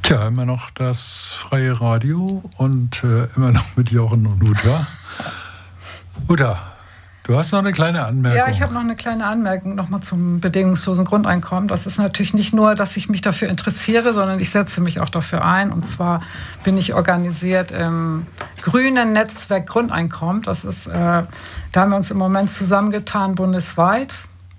Tja, immer noch das freie Radio und immer noch mit Jochen und Uta. Uta, du hast noch eine kleine Anmerkung. Ja, ich habe noch eine kleine Anmerkung nochmal zum bedingungslosen Grundeinkommen. Das ist natürlich nicht nur, dass ich mich dafür interessiere, sondern ich setze mich auch dafür ein. Und zwar bin ich organisiert im grünen Netzwerk Grundeinkommen. Das ist, da haben wir uns im Moment zusammengetan bundesweit,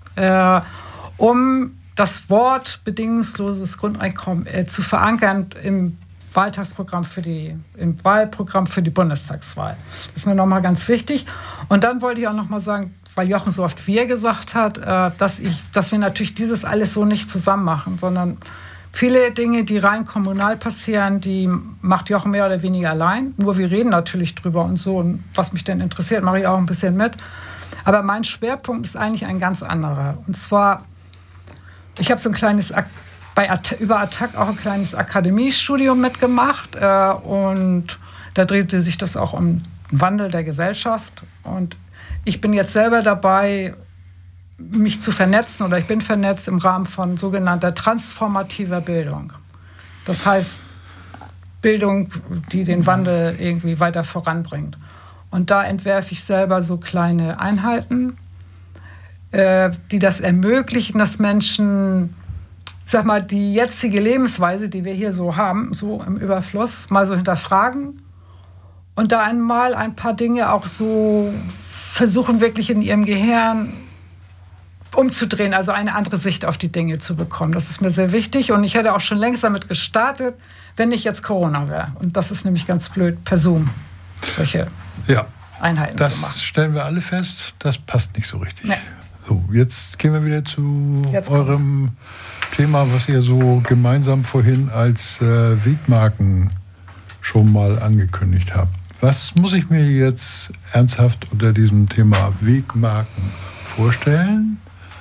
um das Wort bedingungsloses Grundeinkommen zu verankern im Wahlprogramm für die Bundestagswahl. Das ist mir nochmal ganz wichtig. Und dann wollte ich auch nochmal sagen, weil Jochen so oft wir gesagt hat, dass wir natürlich dieses alles so nicht zusammen machen, sondern viele Dinge, die rein kommunal passieren, die macht Jochen mehr oder weniger allein. Nur wir reden natürlich drüber und so. Und was mich denn interessiert, mache ich auch ein bisschen mit. Aber mein Schwerpunkt ist eigentlich ein ganz anderer. Und zwar, ich habe so ein kleines, über Attac auch ein kleines Akademiestudium mitgemacht. Und da drehte sich das auch um den Wandel der Gesellschaft. Und ich bin jetzt selber dabei, mich zu vernetzen, oder ich bin vernetzt im Rahmen von sogenannter transformativer Bildung. Das heißt, Bildung, die den Wandel irgendwie weiter voranbringt. Und da entwerfe ich selber so kleine Einheiten, die das ermöglichen, dass Menschen, sag mal, die jetzige Lebensweise, die wir hier so haben, so im Überfluss, mal so hinterfragen und da einmal ein paar Dinge auch so versuchen, wirklich in ihrem Gehirn umzudrehen, also eine andere Sicht auf die Dinge zu bekommen. Das ist mir sehr wichtig und ich hätte auch schon längst damit gestartet, wenn nicht jetzt Corona wäre. Und das ist nämlich ganz blöd, per Zoom solche Einheiten zu machen. Das stellen wir alle fest, das passt nicht so richtig. Nee. So, jetzt gehen wir wieder zu eurem Thema, was ihr so gemeinsam vorhin als Wegmarken schon mal angekündigt habt. Was muss ich mir jetzt ernsthaft unter diesem Thema Wegmarken vorstellen?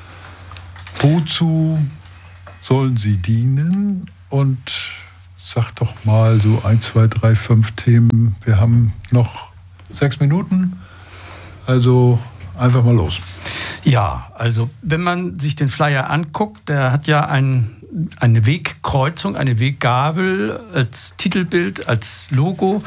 Wozu sollen sie dienen? Und sag doch mal so 1, 2, 3, 5 Themen. Wir haben noch 6 Minuten, also einfach mal los. Ja, also wenn man sich den Flyer anguckt, der hat ja eine Wegkreuzung, eine Weggabel als Titelbild, als Logo.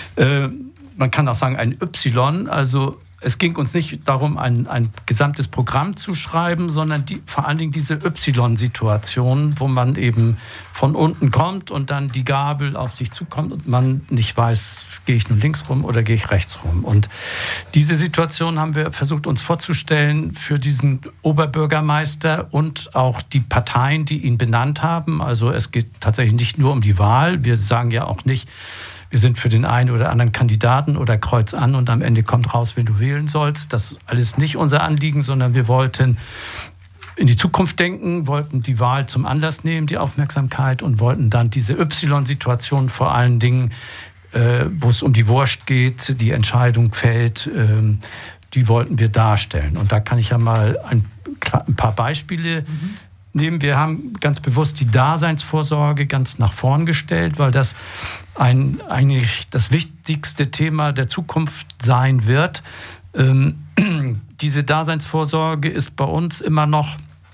Man kann auch sagen ein Y, also es ging uns nicht darum, ein gesamtes Programm zu schreiben, sondern vor allen Dingen diese Y-Situation, wo man eben von unten kommt und dann die Gabel auf sich zukommt und man nicht weiß, gehe ich nun links rum oder gehe ich rechts rum. Und diese Situation haben wir versucht, uns vorzustellen für diesen Oberbürgermeister und auch die Parteien, die ihn benannt haben. Also es geht tatsächlich nicht nur um die Wahl. Wir sagen ja auch nicht, wir sind für den einen oder anderen Kandidaten oder Kreuz an und am Ende kommt raus, wen du wählen sollst. Das ist alles nicht unser Anliegen, sondern wir wollten in die Zukunft denken, wollten die Wahl zum Anlass nehmen, die Aufmerksamkeit, und wollten dann diese Y-Situation vor allen Dingen, wo es um die Wurst geht, die Entscheidung fällt, die wollten wir darstellen. Und da kann ich ja mal ein paar Beispiele nehmen. Wir haben ganz bewusst die Daseinsvorsorge ganz nach vorn gestellt, weil das eigentlich das wichtigste Thema der Zukunft sein wird. Diese Daseinsvorsorge ist bei uns immer noch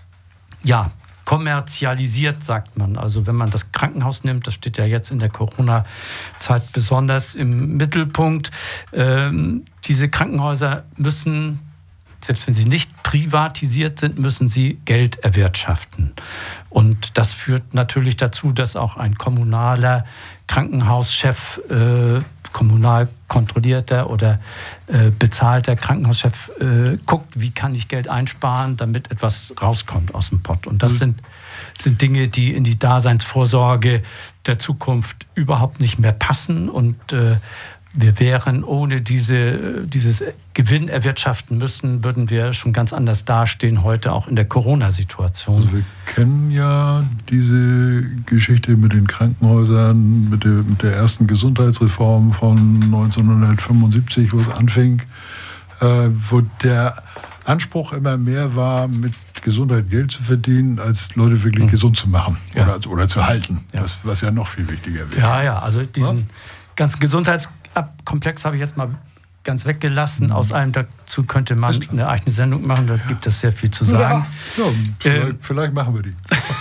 kommerzialisiert, sagt man. Also wenn man das Krankenhaus nimmt, das steht ja jetzt in der Corona-Zeit besonders im Mittelpunkt. Diese Krankenhäuser müssen, selbst wenn sie nicht privatisiert sind, müssen sie Geld erwirtschaften. Und das führt natürlich dazu, dass auch ein kommunaler Krankenhauschef, kommunal kontrollierter oder bezahlter Krankenhauschef guckt, wie kann ich Geld einsparen, damit etwas rauskommt aus dem Pott. Und das sind Dinge, die in die Daseinsvorsorge der Zukunft überhaupt nicht mehr passen. Und wir wären ohne dieses Gewinn erwirtschaften müssen, würden wir schon ganz anders dastehen heute, auch in der Corona-Situation. Also wir kennen ja diese Geschichte mit den Krankenhäusern, mit der ersten Gesundheitsreform von 1975, wo es anfing, wo der Anspruch immer mehr war, mit Gesundheit Geld zu verdienen, als Leute wirklich gesund zu machen oder zu halten, was ja noch viel wichtiger wäre. Also diesen ganzen Gesundheitskomplex habe ich jetzt mal ganz weggelassen. Aus allem dazu könnte man eine eigene Sendung machen, da gibt es sehr viel zu sagen. Ja, vielleicht machen wir die.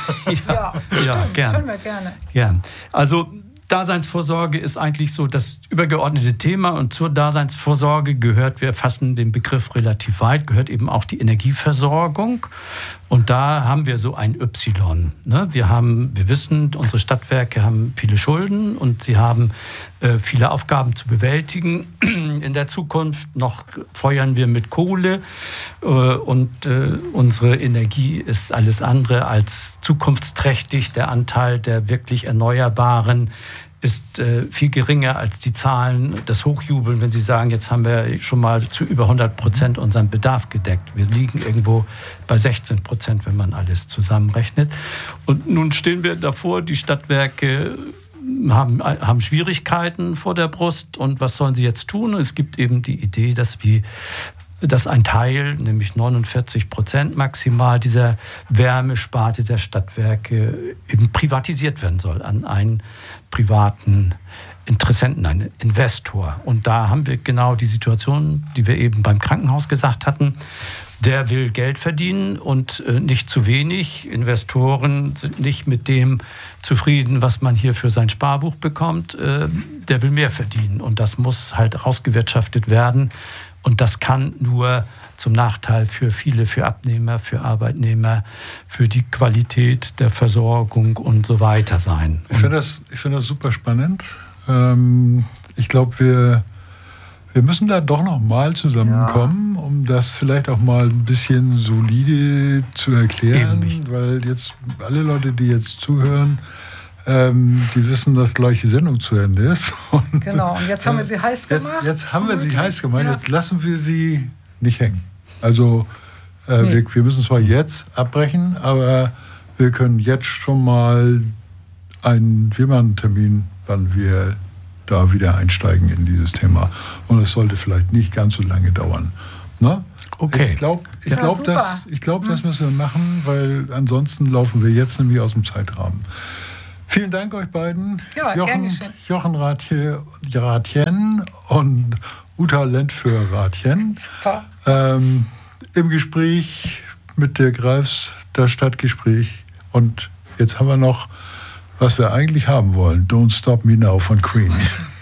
ja, gerne. Können wir gerne. Ja, also Daseinsvorsorge ist eigentlich so das übergeordnete Thema und zur Daseinsvorsorge gehört, wir fassen den Begriff relativ weit, gehört eben auch die Energieversorgung und da haben wir so ein Y. Ne? Wir wissen, unsere Stadtwerke haben viele Schulden und sie haben viele Aufgaben zu bewältigen. In der Zukunft noch feuern wir mit Kohle und unsere Energie ist alles andere als zukunftsträchtig. Der Anteil der wirklich Erneuerbaren ist viel geringer als die Zahlen des Hochjubeln, wenn Sie sagen, jetzt haben wir schon mal zu über 100% unseren Bedarf gedeckt. Wir liegen irgendwo bei 16%, wenn man alles zusammenrechnet. Und nun stehen wir davor, die Stadtwerke haben Schwierigkeiten vor der Brust. Und was sollen sie jetzt tun? Es gibt eben die Idee, dass ein Teil, nämlich 49% maximal dieser Wärmesparte der Stadtwerke eben privatisiert werden soll an einen privaten Interessenten, einen Investor. Und da haben wir genau die Situation, die wir eben beim Krankenhaus gesagt hatten. Der will Geld verdienen und nicht zu wenig. Investoren sind nicht mit dem zufrieden, was man hier für sein Sparbuch bekommt. Der will mehr verdienen und das muss halt rausgewirtschaftet werden. Und das kann nur zum Nachteil für viele, für Abnehmer, für Arbeitnehmer, für die Qualität der Versorgung und so weiter sein. Ich finde das super spannend. Ich glaube, wir müssen da doch noch mal zusammenkommen, um das vielleicht auch mal ein bisschen solide zu erklären, weil jetzt alle Leute, die jetzt zuhören, die wissen, dass gleich die Sendung zu Ende ist. Genau, und jetzt haben wir sie heiß gemacht. Jetzt haben wir sie heiß gemacht, jetzt lassen wir sie nicht hängen. Also wir müssen zwar jetzt abbrechen, aber wir können jetzt schon mal einen Termin, wann wir da wieder einsteigen in dieses Thema. Und es sollte vielleicht nicht ganz so lange dauern. Na? Okay. Ich glaube, das müssen wir machen, weil ansonsten laufen wir jetzt nämlich aus dem Zeitrahmen. Vielen Dank euch beiden. Ja, gern geschehen. Jochen Rathjen und Uta Lent für Rathjen. Super. Im Gespräch mit der Greifs, das Stadtgespräch. Und jetzt haben wir noch, was wir eigentlich haben wollen. Don't Stop Me Now von Queen.